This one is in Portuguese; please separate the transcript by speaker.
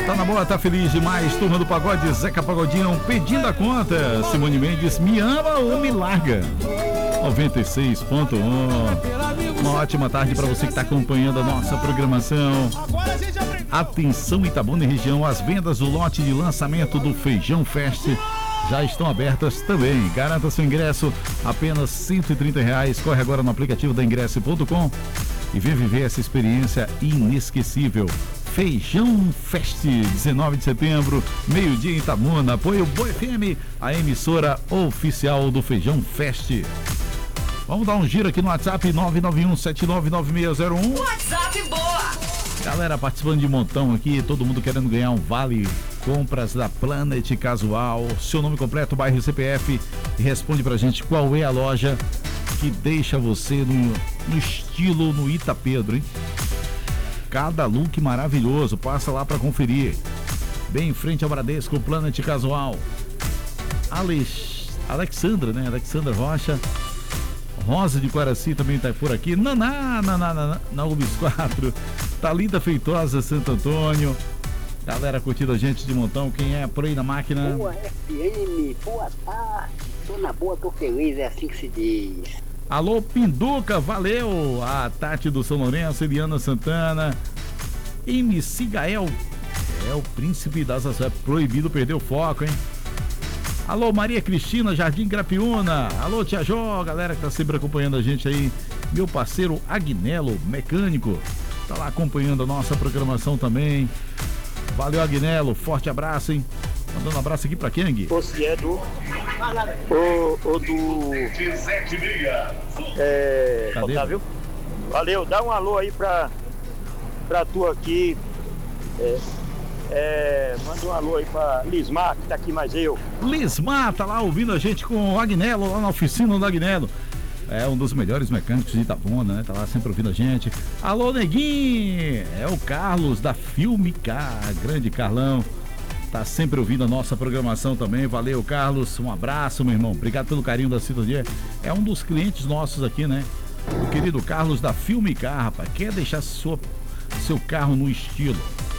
Speaker 1: Tá na boa, tá feliz demais. Turma do Pagode, Zeca Pagodinho pedindo a conta. Simone Mendes, me ama ou me larga? 96.1. Uma ótima tarde para você que está acompanhando a nossa programação. Atenção Itabuna e região, as vendas do lote de lançamento do Feijão Fest já estão abertas também. Garanta seu ingresso, apenas R$130. Corre agora no aplicativo da Ingresso.com e vem viver essa experiência inesquecível. Feijão Fest, 19 de setembro, meio-dia em Itabuna. Apoio Boa FM, a emissora oficial do Feijão Fest. Vamos dar um giro aqui no WhatsApp 991799601.
Speaker 2: WhatsApp Boa!
Speaker 1: Galera participando de montão aqui, todo mundo querendo ganhar um vale compras da Planet Casual. Seu nome completo, bairro e CPF, e responde pra gente qual é a loja que deixa você no estilo no Itapedro, hein? Cada look maravilhoso, passa lá pra conferir. Bem em frente ao Bradesco, Planet Casual. Alexandra, né? Alexandra Rocha. Rosa de Quaraci também tá por aqui. Naná, na UBS 4. Thalita Feitosa, Santo Antônio. Galera curtindo a gente de montão. Quem é por aí na máquina?
Speaker 3: Boa FM, boa tarde. Tô na boa, tô feliz, é assim que se diz.
Speaker 1: Alô, Pinduca, valeu! A Tati do São Lourenço, Eliana Santana. MC Gael. É o príncipe das ações. Proibido perder o foco, hein? Alô, Maria Cristina, Jardim Grapiúna. Alô, Tia Jó, galera que tá sempre acompanhando a gente aí. Meu parceiro Agnello, mecânico, tá lá acompanhando a nossa programação também. Valeu, Agnello, forte abraço, hein? Mandando um abraço aqui pra quem, Gui?
Speaker 4: Você é do...
Speaker 1: Cadê?
Speaker 4: Otávio? Valeu, dá um alô aí pra tu aqui. Manda um alô aí pra Lismar, que tá aqui mais eu.
Speaker 1: Lismar tá lá ouvindo a gente com o Agnello, lá na oficina do Agnello. É um dos melhores mecânicos de Itabuna, né? Tá lá sempre ouvindo a gente. Alô, Neguinho! É o Carlos da Filmicar, grande Carlão. Tá sempre ouvindo a nossa programação também. Valeu, Carlos. Um abraço, meu irmão. Obrigado pelo carinho da sintonia. É um dos clientes nossos aqui, né? O querido Carlos da Filmicar, rapaz. Quer deixar seu carro no estilo?